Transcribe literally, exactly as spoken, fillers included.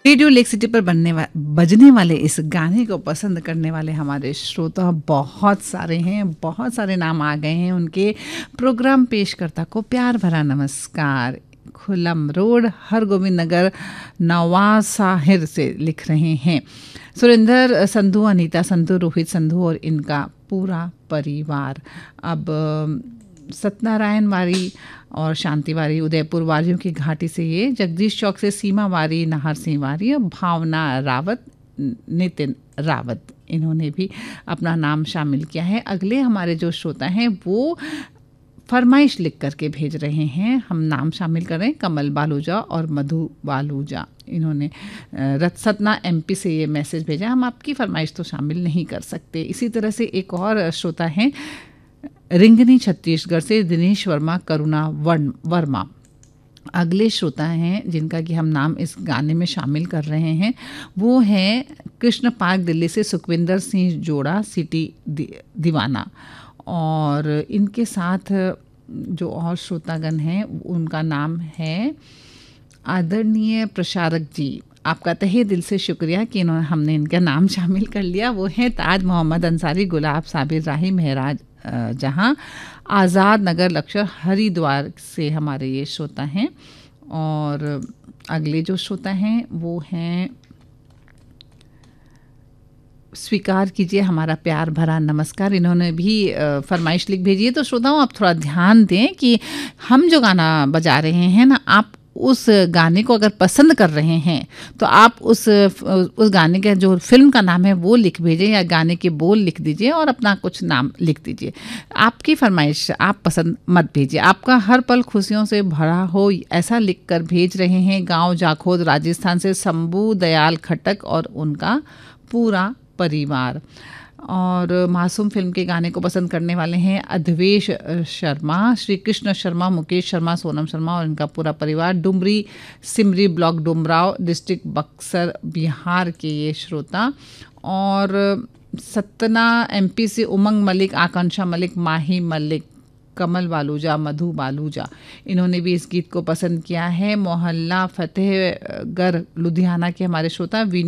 Radio lake city पर बनने वा, बजने वाले इस गाने को पसंद करने वाले हमारे श्रोता बहुत सारे हैं, बहुत सारे नाम आ गए हैं। उनके प्रोग्राम पेशकर्ता को प्यार भरा नमस्कार। खुलम रोड, हरगोविंद नगर, नवासाहिर से लिख रहे हैं। सुरेंद्र संधू, अनीता संधू, रोहित संधू और इनका पूरा परिवार। अब सत्यनारायण वारी और शांति वारी, उदयपुर वारियों की घाटी से ये, जगदीश चौक से सीमा वारी, नाहर सिंह वारी और भावना रावत, नितिन रावत, इन्होंने भी अपना नाम शामिल किया है। अगले हमारे जो श्रोता हैं वो फरमाइश लिख करके भेज रहे हैं, हम नाम शामिल कर रहे हैं, कमल बालूजा और मधु बालूजा। इन्होंने रत सतना एमपी से ये मैसेज भेजा। हम आपकी फरमाइश तो शामिल नहीं कर सकते। इसी तरह से एक और श्रोता हैं रिंगनी छत्तीसगढ़ से, दिनेश वर्मा, करुणा वर्मा। अगले श्रोता हैं जिनका कि हम नाम इस गाने में शामिल कर रहे हैं वो हैं कृष्ण पार्क दिल्ली से सुखविंदर सिंह जोड़ा, सिटी दि, दीवाना। और इनके साथ जो और श्रोतागण हैं उनका नाम है आदरणीय प्रसारक जी। आपका तहे दिल से शुक्रिया कि इन्होंने हमने इनका नाम शामिल कर लिया। वो हैं ताज मोहम्मद अंसारी, गुलाब साबिर राही, महराज जहां, आज़ाद नगर, लक्ष्य, हरिद्वार से हमारे ये श्रोता हैं। और अगले जो श्रोता हैं वो हैं, स्वीकार कीजिए हमारा प्यार भरा नमस्कार। इन्होंने भी फरमाइश लिख भेजी है। तो श्रोताओं आप थोड़ा ध्यान दें कि हम जो गाना बजा रहे हैं ना, आप उस गाने को अगर पसंद कर रहे हैं तो आप उस उस गाने का जो फिल्म का नाम है वो लिख भेजें या गाने के बोल लिख दीजिए और अपना कुछ नाम लिख दीजिए। आपकी फरमाइश आप पसंद मत भेजिए। आपका हर पल खुशियों से भरा हो ऐसा लिख कर भेज रहे हैं गांव जाखोद राजस्थान से शंभू दयाल खटक और उनका पूरा परिवार। और मासूम फिल्म के गाने को पसंद करने वाले हैं अधवेश शर्मा, श्री कृष्ण शर्मा, मुकेश शर्मा, सोनम शर्मा और इनका पूरा परिवार। डुमरी सिमरी ब्लॉक, डुमराव डिस्ट्रिक्ट, बक्सर, बिहार के ये श्रोता। और सतना एमपी से उमंग मलिक, आकांक्षा मलिक, माही मलिक, कमल बालूजा, मधु बालूजा, इन्होंने भी इस गीत को पसंद किया है। मोहल्ला फतेहगढ़ लुधियाना के हमारे श्रोता